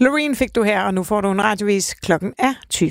Loreen fik du her, og nu får du en radiovis. Klokken er 20.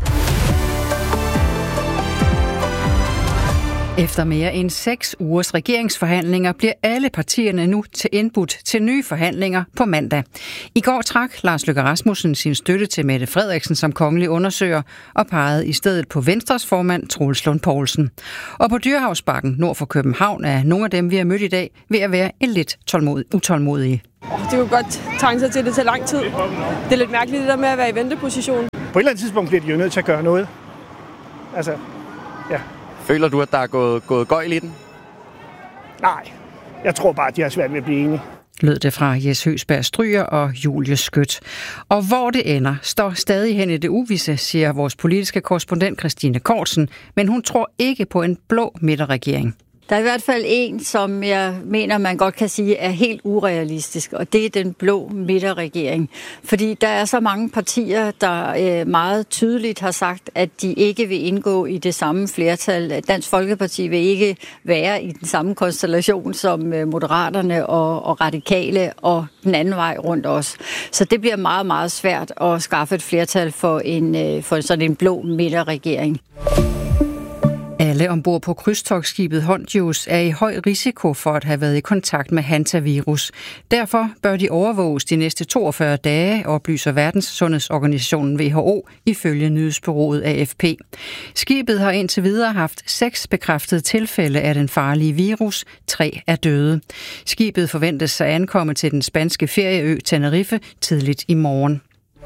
Efter mere end 6 ugers regeringsforhandlinger bliver alle partierne nu indbudt til nye forhandlinger på mandag. I går trak Lars Løkke Rasmussen sin støtte til Mette Frederiksen som kongelig undersøger og pegede i stedet på Venstres formand Troels Lund Poulsen. Og på Dyrehavsbakken nord for København er nogle af dem, vi har mødt i dag, ved at være lidt utålmodige. Det kunne godt trænge sig til, det tager lang tid. Det er lidt mærkeligt det der med at være i venteposition. På et eller andet tidspunkt bliver de jo nødt til at gøre noget. Altså, ja. Føler du, at der er gået gøjl i den? Nej, jeg tror bare, at de har svært ved at blive enige. Lød det fra Jes Høgsberg Stryger og Julie Skødt. Og hvor det ender, står stadig hen i det uvisse, siger vores politiske korrespondent Christine Kortsen, men hun tror ikke på en blå midterregering. Der er i hvert fald en, som jeg mener, man godt kan sige, er helt urealistisk, og det er den blå midterregering. Fordi der er så mange partier, der meget tydeligt har sagt, at de ikke vil indgå i det samme flertal. Dansk Folkeparti vil ikke være i den samme konstellation som Moderaterne og Radikale og den anden vej rundt os. Så det bliver meget, meget svært at skaffe et flertal for sådan en blå midterregering. Alle ombord på krydstogtskibet Hondius er i høj risiko for at have været i kontakt med hantavirus. Derfor bør de overvåges de næste 42 dage, oplyser Verdenssundhedsorganisationen WHO ifølge nyhedsbureauet AFP. Skibet har indtil videre haft 6 bekræftede tilfælde af den farlige virus. 3 er døde. Skibet forventes at ankomme til den spanske ferieø Tenerife tidligt i morgen.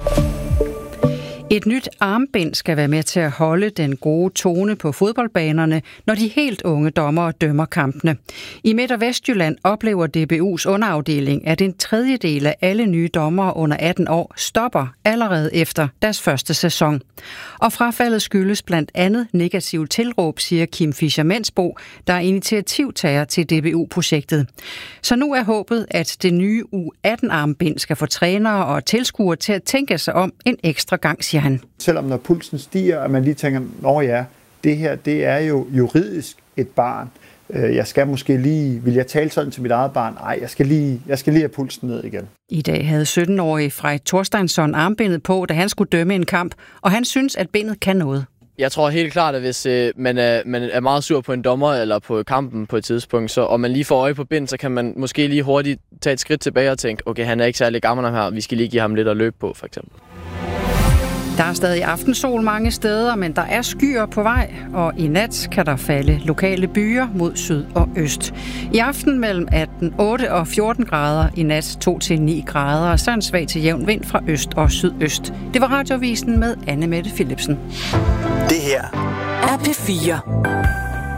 Et nyt armbind skal være med til at holde den gode tone på fodboldbanerne, når de helt unge dommere dømmer kampene. I Midt- og Vestjylland oplever DBU's underafdeling, at en tredjedel af alle nye dommere under 18 år stopper allerede efter deres første sæson. Og frafaldet skyldes blandt andet negativ tilråb, siger Kim Fischer-Mensbo, der er initiativtager til DBU-projektet. Så nu er håbet, at det nye U18-armbind skal få trænere og tilskuere til at tænke sig om en ekstra gang, siger han. Selvom når pulsen stiger, og man lige tænker, det her, det er jo juridisk et barn. Jeg skal måske lige, vil jeg tale sådan til mit eget barn? Nej, jeg skal lige have pulsen ned igen. I dag havde 17-årige Frej Thorsteinsson armbindet på, da han skulle dømme en kamp, og han synes, at bindet kan noget. Jeg tror helt klart, at hvis man er meget sur på en dommer eller på kampen på et tidspunkt, og man lige får øje på bind, så kan man måske lige hurtigt tage et skridt tilbage og tænke, okay, han er ikke særlig gammel her, vi skal lige give ham lidt at løbe på, for eksempel. Der er stadig aftensol mange steder, men der er skyer på vej, og i nat kan der falde lokale byer mod syd og øst. I aften mellem 8 og 14 grader, i nat 2-9 grader, og så en svag til jævn vind fra øst og sydøst. Det var Radiovisen med Anne Mette Philipsen. Det her er P4.